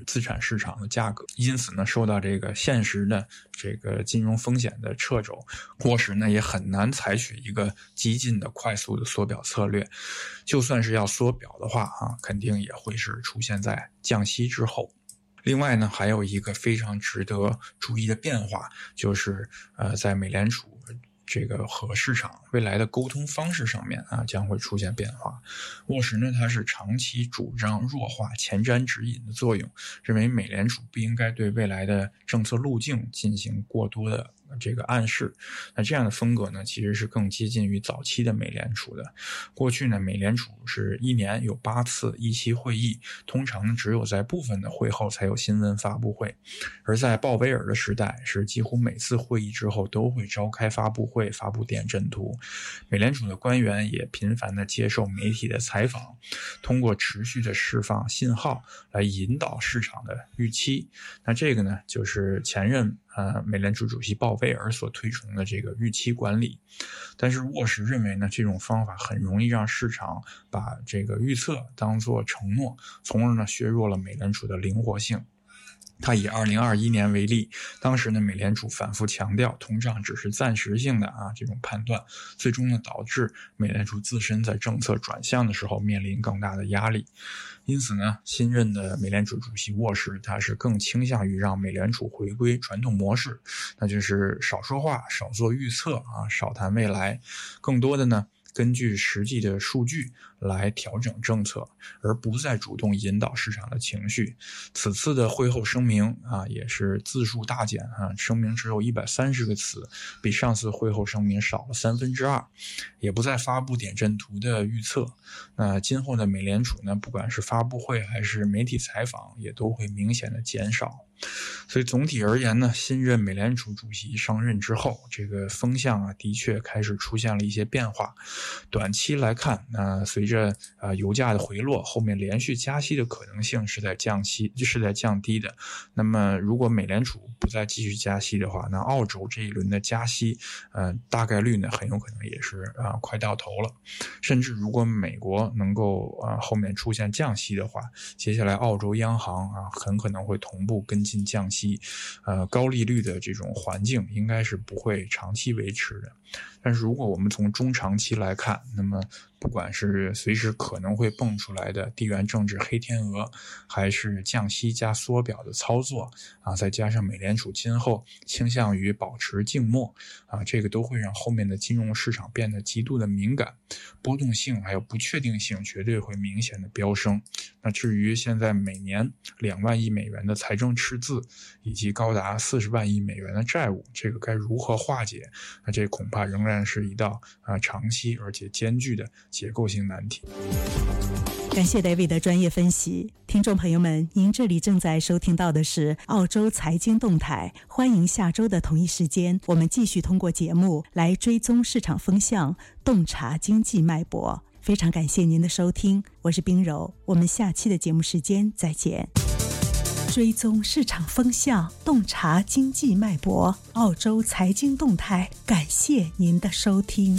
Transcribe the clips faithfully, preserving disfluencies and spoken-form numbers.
资产市场的价格。因此呢，受到这个现实的这个金融风险的掣肘，沃什呢也很难采取一个激进的快速的缩表策略。就算是要缩表的话啊，肯定也会是出现在降息之后。另外呢，还有一个非常值得注意的变化，就是呃，在美联储这个和市场未来的沟通方式上面啊，将会出现变化。沃什呢，他是长期主张弱化前瞻指引的作用，认为美联储不应该对未来的政策路径进行过多的这个暗示。那这样的风格呢，其实是更接近于早期的美联储的。过去呢，美联储是一年有八次议期会议，通常只有在部分的会后才有新闻发布会。而在鲍威尔的时代，是几乎每次会议之后都会召开发布会，发布点阵图。美联储的官员也频繁地接受媒体的采访，通过持续的释放信号来引导市场的预期。那这个呢，就是前任呃，美联储主席鲍威尔所推崇的这个预期管理。但是沃什认为呢，这种方法很容易让市场把这个预测当作承诺，从而呢削弱了美联储的灵活性。他以二零二一年为例，当时呢，美联储反复强调通胀只是暂时性的啊，这种判断，最终呢导致美联储自身在政策转向的时候面临更大的压力。因此呢，新任的美联储主席沃什，他是更倾向于让美联储回归传统模式，那就是少说话、少做预测啊，少谈未来，更多的呢，根据实际的数据来调整政策，而不再主动引导市场的情绪。此次的会后声明啊，也是字数大减啊，声明只有一百三十个词，比上次会后声明少了三分之二，也不再发布点阵图的预测。那今后的美联储呢，不管是发布会还是媒体采访，也都会明显的减少。所以总体而言呢，新任美联储主席上任之后，这个风向啊，的确开始出现了一些变化。短期来看，那随着呃油价的回落，后面连续加息的可能性是在降息，是在降低的。那么如果美联储不再继续加息的话，那澳洲这一轮的加息，呃，大概率呢很有可能也是啊、呃、快到头了。甚至如果美国能够啊、呃、后面出现降息的话，接下来澳洲央行啊很可能会同步跟进降息，呃，高利率的这种环境应该是不会长期维持的。但是如果我们从中长期来看，那么不管是随时可能会蹦出来的地缘政治黑天鹅，还是降息加缩表的操作啊，再加上美联储今后倾向于保持静默啊，这个都会让后面的金融市场变得极度的敏感，波动性还有不确定性绝对会明显的飙升。那至于现在每年两万亿美元的财政赤字，以及高达四十万亿美元的债务，这个该如何化解？那这恐怕仍然是一道啊长期而且艰巨的结构性难题。 感谢 David 的专业分析。听众朋友们，您这里正在收听到的是澳洲财经动态，欢迎下周的同一时间，我们继续通过节目来追踪市场风向，洞察经济脉搏。非常感谢您的收听，我是冰柔，我们下期的节目时间再见。追踪市场风向，洞察经济脉搏，澳洲财经动态，感谢您的收听。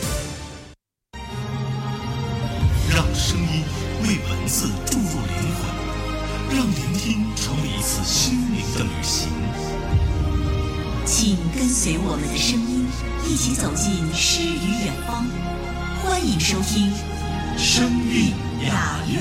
让声音为文字注入灵魂，让聆听成为一次心灵的旅行。 请跟随我们的声音，一起走进诗与远方。欢迎收听声韵雅苑。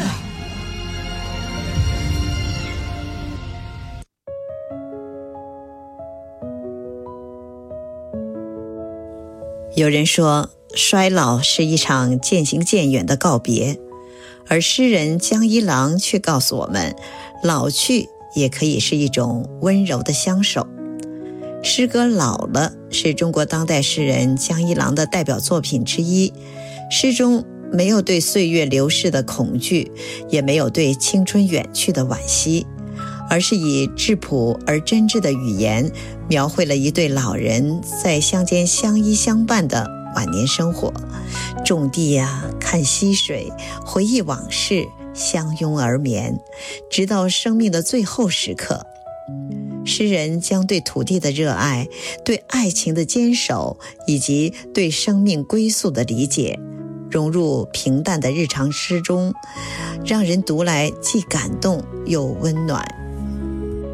有人说，衰老是一场渐行渐远的告别，而诗人江一郎却告诉我们，老去也可以是一种温柔的相守。诗歌《老了》是中国当代诗人江一郎的代表作品之一，诗中没有对岁月流逝的恐惧，也没有对青春远去的惋惜，而是以质朴而真挚的语言描绘了一对老人在乡间相依相伴的晚年生活，种地啊，看溪水，回忆往事，相拥而眠，直到生命的最后时刻。诗人将对土地的热爱，对爱情的坚守，以及对生命归宿的理解融入平淡的日常诗中，让人读来既感动又温暖。